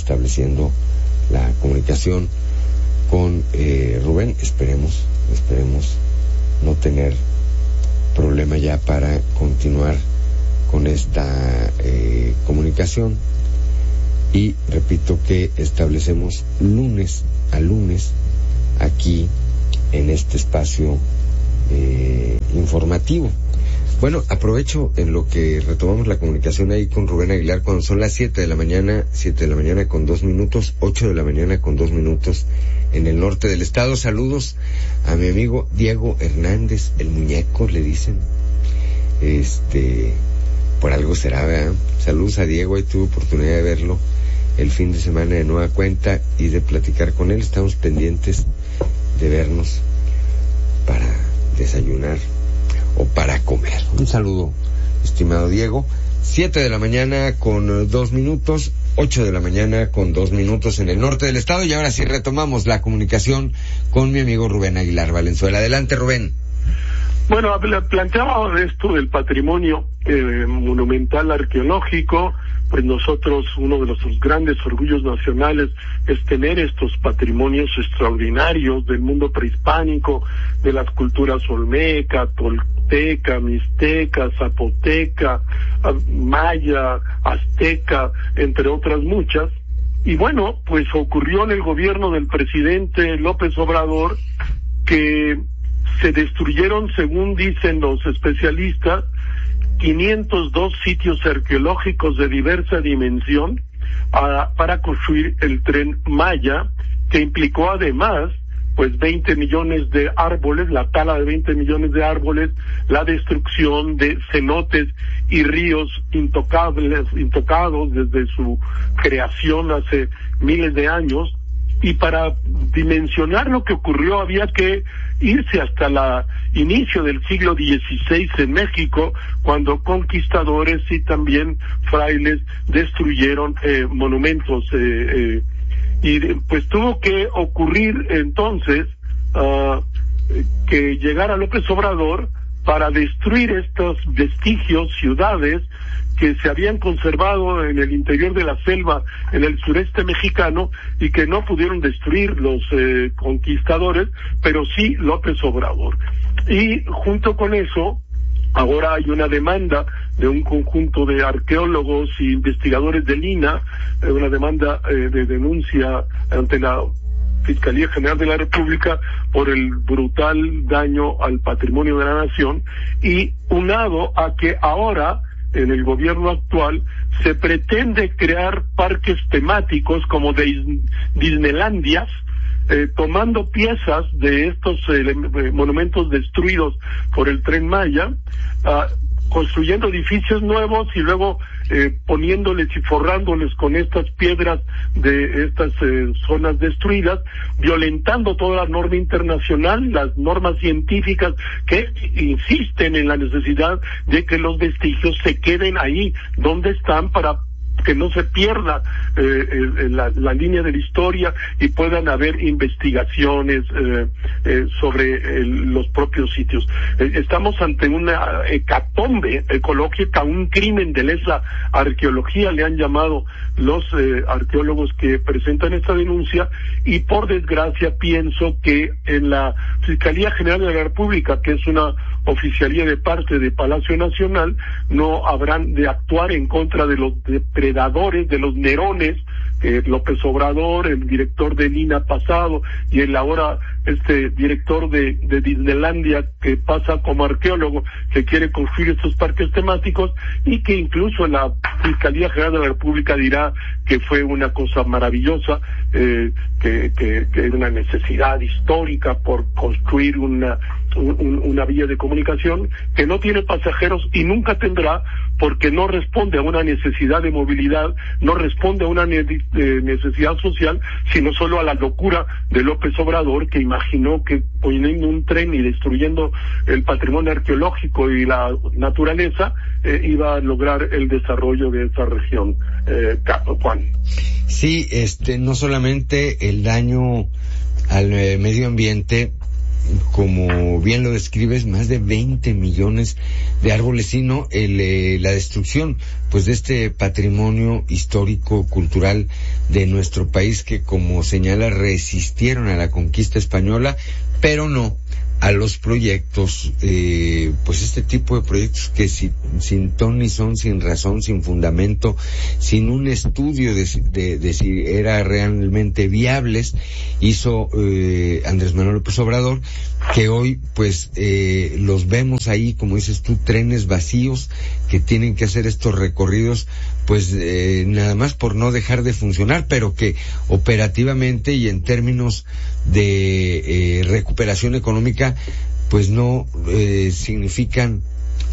restableciendo la comunicación con Rubén. Esperemos no tener problema ya para continuar con esta comunicación, y repito que establecemos lunes a lunes aquí en este espacio informativo. Bueno, aprovecho en lo que retomamos la comunicación ahí con Rubén Aguilar, cuando son las 7 de la mañana con 2 minutos, 8 de la mañana con 2 minutos en el norte del estado. Saludos a mi amigo Diego Hernández, el muñeco le dicen. Por algo será, ¿verdad? Saludos a Diego, ahí tuve oportunidad de verlo el fin de semana de nueva cuenta y de platicar con él. Estamos pendientes de vernos para desayunar o para comer. Un saludo, estimado Diego. 7 de la mañana con 2 minutos, 8 de la mañana con 2 minutos en el norte del estado. Y ahora sí retomamos la comunicación con mi amigo Rubén Aguilar Valenzuela. Adelante, Rubén. Bueno, planteaba esto del patrimonio monumental arqueológico. Pues nosotros, uno de nuestros grandes orgullos nacionales es tener estos patrimonios extraordinarios del mundo prehispánico, de las culturas olmeca, tolteca, mixteca, zapoteca, maya, azteca, entre otras muchas. Y bueno, pues ocurrió en el gobierno del presidente López Obrador que se destruyeron, según dicen los especialistas, 502 sitios arqueológicos de diversa dimensión para construir el Tren Maya, que implicó además pues 20 millones de árboles, la tala de 20 millones de árboles, la destrucción de cenotes y ríos intocados desde su creación hace miles de años. Y para dimensionar lo que ocurrió había que irse hasta el inicio del siglo XVI en México, cuando conquistadores y también frailes destruyeron monumentos. Y pues tuvo que ocurrir entonces que llegara López Obrador para destruir estos vestigios, ciudades que se habían conservado en el interior de la selva en el sureste mexicano y que no pudieron destruir los conquistadores, pero sí López Obrador. Y junto con eso, ahora hay una demanda de un conjunto de arqueólogos e investigadores del INAH, una demanda de denuncia ante la Fiscalía General de la República por el brutal daño al patrimonio de la nación, y unado a que ahora en el gobierno actual se pretende crear parques temáticos como de Disneylandias, tomando piezas de estos monumentos destruidos por el Tren Maya, construyendo edificios nuevos y luego poniéndoles y forrándoles con estas piedras de estas zonas destruidas, violentando toda la norma internacional, las normas científicas que insisten en la necesidad de que los vestigios se queden ahí donde están para que no se pierda la línea de la historia y puedan haber investigaciones sobre los propios sitios. Estamos ante una hecatombe ecológica, un crimen de lesa arqueología, le han llamado los arqueólogos que presentan esta denuncia, y por desgracia pienso que en la Fiscalía General de la República, que es una oficialía de parte de Palacio Nacional, no habrán de actuar en contra de los depredadores, de los Nerones, López Obrador, el director del INAH pasado, y el ahora director de Disneylandia, que pasa como arqueólogo, que quiere construir estos parques temáticos, y que incluso la Fiscalía General de la República dirá que fue una cosa maravillosa, que es una necesidad histórica por construir una vía de comunicación que no tiene pasajeros y nunca tendrá, porque no responde a una necesidad de movilidad, no responde a una necesidad social, sino solo a la locura de López Obrador, que imaginó que poniendo un tren y destruyendo el patrimonio arqueológico y la naturaleza iba a lograr el desarrollo de esa región. Juan. Sí, no solamente el daño al medio ambiente como bien lo describes, más de 20 millones de árboles, sino la destrucción pues de este patrimonio histórico cultural de nuestro país que, como señala, resistieron a la conquista española, pero no a los proyectos, pues este tipo de proyectos que sin ton ni son, sin razón, sin fundamento, sin un estudio de si era realmente viables, hizo Andrés Manuel López Obrador, que hoy pues los vemos ahí, como dices tú, trenes vacíos que tienen que hacer estos recorridos, pues nada más por no dejar de funcionar, pero que operativamente y en términos de recuperación económica pues no significan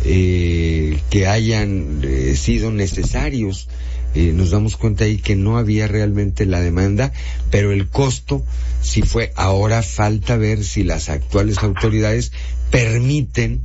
que hayan sido necesarios. Nos damos cuenta ahí que no había realmente la demanda, pero el costo sí fue. Ahora falta ver si las actuales autoridades permiten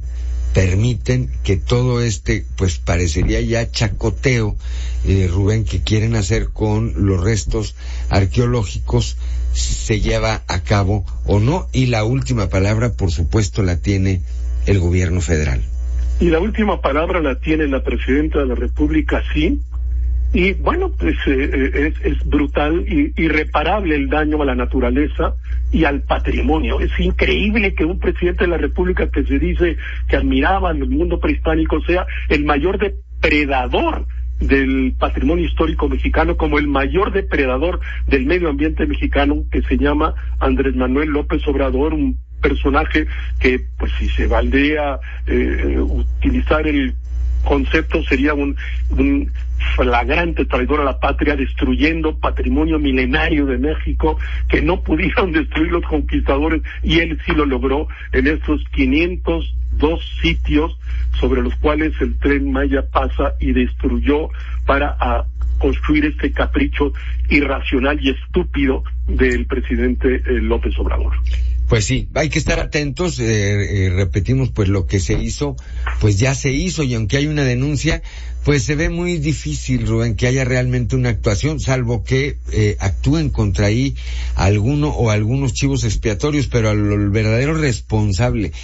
que todo este, pues parecería ya chacoteo, Rubén, que quieren hacer con los restos arqueológicos, se lleva a cabo o no. Y la última palabra, por supuesto, la tiene el gobierno federal. Y la última palabra la tiene la presidenta de la República, sí. Y bueno, pues es brutal y irreparable el daño a la naturaleza y al patrimonio. Es increíble que un presidente de la República que se dice que admiraba el mundo prehispánico sea el mayor depredador del patrimonio histórico mexicano, como el mayor depredador del medio ambiente mexicano, que se llama Andrés Manuel López Obrador, un personaje que, pues si se valdría utilizar el concepto, sería un flagrante traidor a la patria, destruyendo patrimonio milenario de México que no pudieron destruir los conquistadores, y él sí lo logró en estos 502 sitios sobre los cuales el Tren Maya pasa y destruyó para construir este capricho irracional y estúpido del presidente López Obrador. Pues sí, hay que estar atentos, repetimos, pues lo que se hizo, pues ya se hizo, y aunque hay una denuncia, pues se ve muy difícil, Rubén, que haya realmente una actuación, salvo que actúen contra ahí alguno o algunos chivos expiatorios, pero al verdadero responsable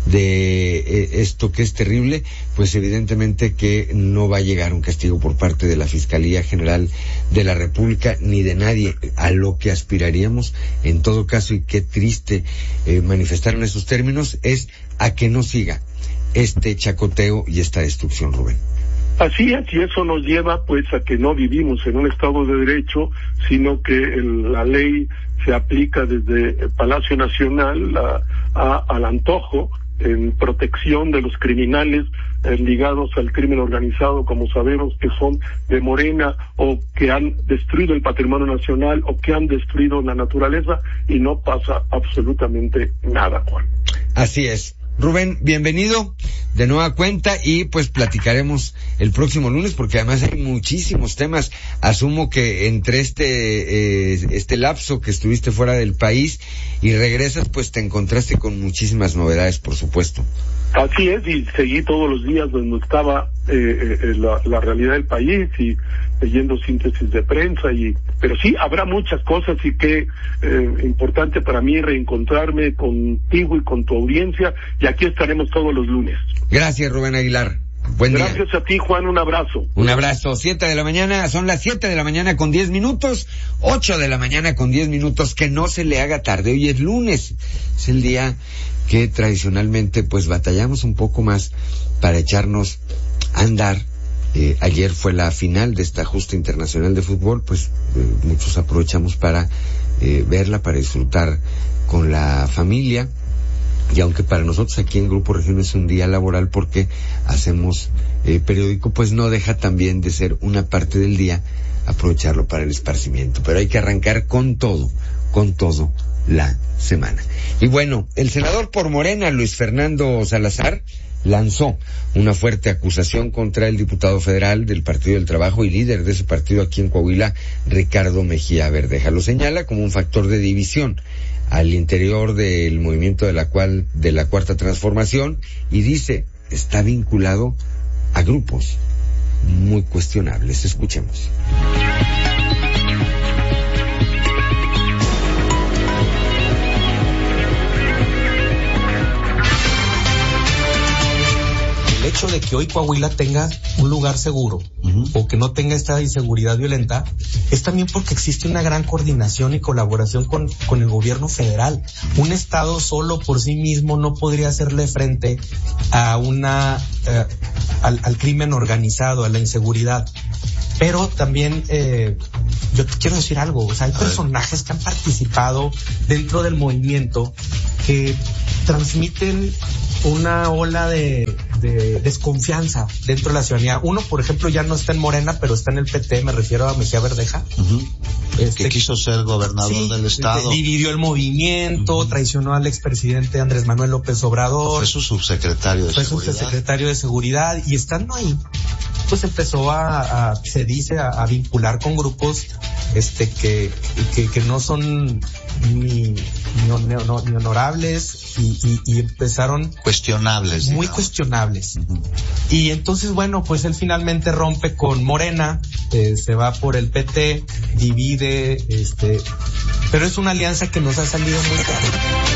de esto que es terrible, pues evidentemente que no va a llegar un castigo por parte de la Fiscalía General de la República, ni de nadie, a lo que aspiraríamos en todo caso, y qué triste manifestar en esos términos, es a que no siga este chacoteo y esta destrucción, Rubén. Así es, y eso nos lleva pues a que no vivimos en un Estado de Derecho, sino que la ley se aplica desde el Palacio Nacional al antojo, en protección de los criminales ligados al crimen organizado, como sabemos que son de Morena, o que han destruido el patrimonio nacional, o que han destruido la naturaleza, y no pasa absolutamente nada, Juan. Así es. Rubén, bienvenido de nueva cuenta, y pues platicaremos el próximo lunes, porque además hay muchísimos temas. Asumo que entre este lapso que estuviste fuera del país y regresas, pues te encontraste con muchísimas novedades, por supuesto. Así es, y seguí todos los días donde estaba la realidad del país, y leyendo síntesis de prensa, pero sí, habrá muchas cosas, y qué importante para mí reencontrarme contigo y con tu audiencia, y aquí estaremos todos los lunes. Gracias, Rubén Aguilar. Buen día. Gracias a ti, Juan, un abrazo. Un abrazo. 7 de la mañana, son las 7 de la mañana con 10 minutos, 8 de la mañana con 10 minutos, que no se le haga tarde. Hoy es lunes, es el día que tradicionalmente pues batallamos un poco más para echarnos a andar. Ayer fue la final de esta justa internacional de fútbol, pues muchos aprovechamos para verla, para disfrutar con la familia. Y aunque para nosotros aquí en Grupo Región es un día laboral porque hacemos periódico, pues no deja también de ser una parte del día aprovecharlo para el esparcimiento. Pero hay que arrancar con todo la semana. Y bueno, el senador por Morena, Luis Fernando Salazar, lanzó una fuerte acusación contra el diputado federal del Partido del Trabajo y líder de ese partido aquí en Coahuila, Ricardo Mejía Verdeja. Lo señala como un factor de división al interior del movimiento de la Cuarta Transformación, y dice, está vinculado a grupos muy cuestionables. Escuchemos. de que hoy Coahuila tenga un lugar seguro, o que no tenga esta inseguridad violenta, es también porque existe una gran coordinación y colaboración con el gobierno federal. Un estado solo por sí mismo no podría hacerle frente a al crimen organizado, a la inseguridad. Pero también yo te quiero decir algo, o sea, hay personajes que han participado dentro del movimiento que transmiten una ola de desconfianza dentro de la ciudadanía. Uno, por ejemplo, ya no está en Morena, pero está en el PT, me refiero a Mejía Verdeja. Que quiso ser gobernador del estado. Dividió el movimiento, traicionó al expresidente Andrés Manuel López Obrador. Fue su subsecretario de seguridad. Y estando ahí, pues empezó se dice, a vincular con grupos que no son ni honorables y empezaron cuestionables, muy cuestionables. Y entonces, bueno, pues él finalmente rompe con Morena, se va por el PT, divide, pero es una alianza que nos ha salido muy caro.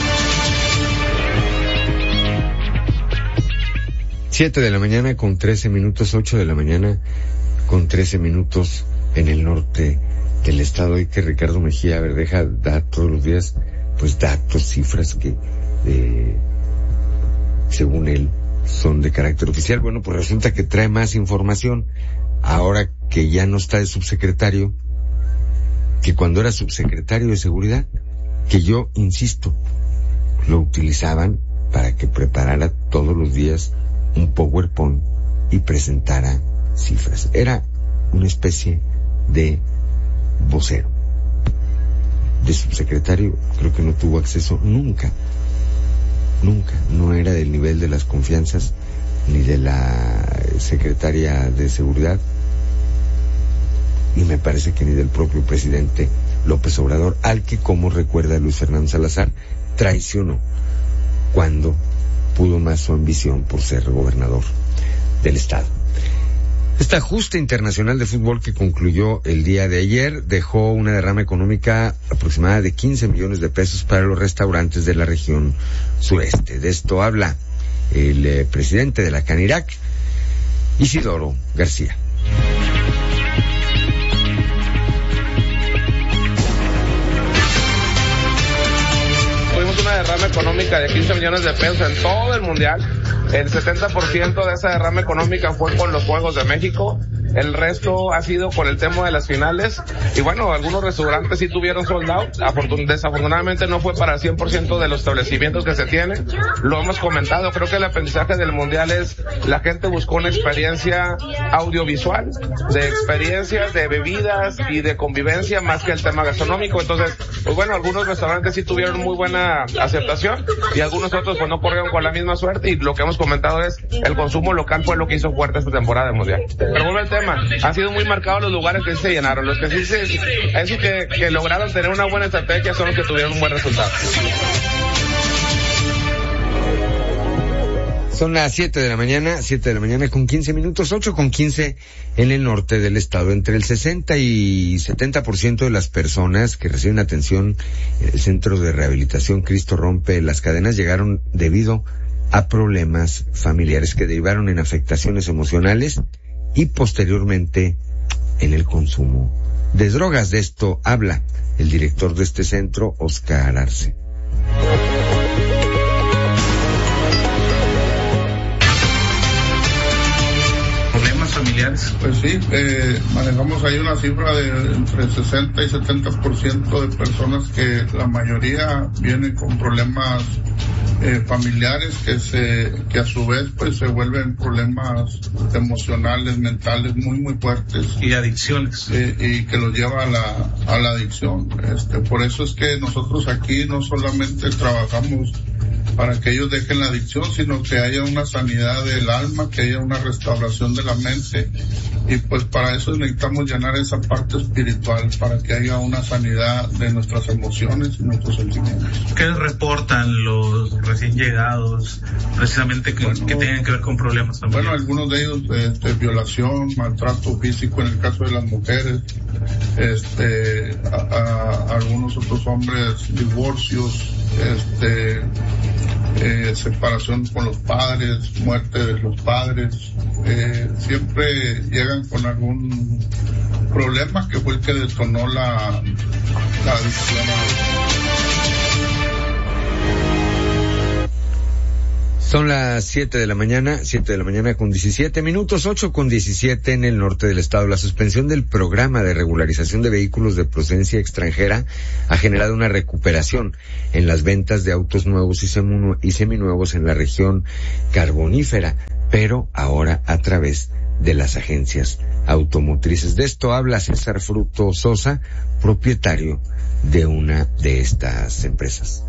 7 de la mañana con 13 minutos, 8 de la mañana con 13 minutos en el norte del estado. Y que Ricardo Mejía Verdeja da todos los días, pues, datos, cifras que, según él, son de carácter oficial. Bueno, pues resulta que trae más información ahora que ya no está de subsecretario, que cuando era subsecretario de seguridad, que yo, insisto, lo utilizaban para que preparara todos los días un PowerPoint y presentara cifras. Era una especie de vocero. De subsecretario creo que no tuvo acceso nunca. No era del nivel de las confianzas ni de la secretaria de seguridad, y me parece que ni del propio presidente López Obrador, al que, como recuerda Luis Fernando Salazar, traicionó cuando pudo más su ambición por ser gobernador del estado. Esta justa internacional de fútbol que concluyó el día de ayer dejó una derrama económica aproximada de 15 millones de pesos para los restaurantes de la región sureste. De esto habla el presidente de la Canirac, Isidoro García. Una derrama económica de 15 millones de pesos en todo el mundial. El 70% de esa derrama económica fue con los Juegos de México. El resto ha sido con el tema de las finales. Y bueno, algunos restaurantes sí tuvieron sold out. Desafortunadamente no fue para el 100% de los establecimientos que se tienen. Lo hemos comentado, creo que el aprendizaje del mundial es la gente buscó una experiencia audiovisual, de experiencias, de bebidas y de convivencia más que el tema gastronómico. Entonces, pues bueno, algunos restaurantes sí tuvieron muy buena aceptación y algunos otros pues no corrieron con la misma suerte, y lo que hemos comentado es el consumo local fue lo que hizo fuerte esta temporada de mundial. Pero vuelve el tema, han sido muy marcados los lugares que sí se llenaron, los que sí que lograron tener una buena estrategia son los que tuvieron un buen resultado. Son las 7 de la mañana con 15 minutos, 8 con 15 en el norte del estado. Entre el 60 y 70% de las personas que reciben atención en el Centro de Rehabilitación Cristo Rompe las Cadenas llegaron debido a problemas familiares que derivaron en afectaciones emocionales y posteriormente en el consumo de drogas. De esto habla el director de este centro, Oscar Arce. Familiares. Pues sí, manejamos ahí una cifra de entre 60 y 70% de personas que la mayoría vienen con problemas familiares que a su vez pues se vuelven problemas emocionales, mentales muy fuertes. Y adicciones. Y que los lleva a la adicción. Por eso es que nosotros aquí no solamente trabajamos para que ellos dejen la adicción, sino que haya una sanidad del alma, que haya una restauración de la mente, y pues para eso necesitamos llenar esa parte espiritual, para que haya una sanidad de nuestras emociones y nuestros sentimientos. ¿Qué reportan los recién llegados, precisamente que tengan que ver con problemas familiares? Bueno, algunos de ellos, violación, maltrato físico en el caso de las mujeres, a algunos otros hombres, divorcios, separación con los padres, muerte de los padres, siempre llegan con algún problema que fue el que detonó la adicción. Son las 7 de la mañana con 17 minutos, 8:17 en el norte del estado. La suspensión del programa de regularización de vehículos de procedencia extranjera ha generado una recuperación en las ventas de autos nuevos y seminuevos en la región carbonífera, pero ahora a través de las agencias automotrices. De esto habla César Fruto Sosa, propietario de una de estas empresas.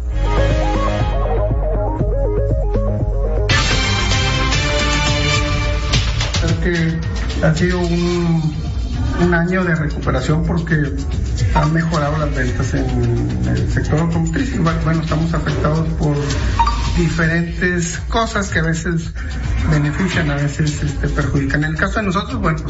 Que ha sido un año de recuperación porque han mejorado las ventas en el sector automotriz. Bueno, estamos afectados por diferentes cosas que a veces benefician, a veces perjudican. En el caso de nosotros, bueno,